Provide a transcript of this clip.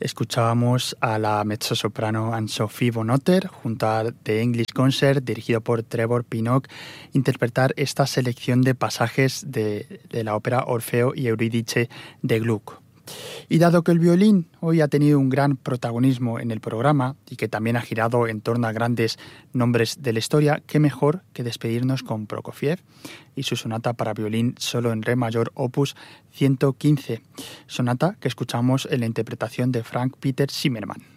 Escuchábamos a la mezzosoprano Anne-Sophie von Otter junto a The English Concert, dirigido por Trevor Pinnock, interpretar esta selección de pasajes de la ópera Orfeo y Eurídice de Gluck. Y dado que el violín hoy ha tenido un gran protagonismo en el programa y que también ha girado en torno a grandes nombres de la historia, qué mejor que despedirnos con Prokofiev y su sonata para violín solo en re mayor opus 115, sonata que escuchamos en la interpretación de Frank Peter Zimmermann.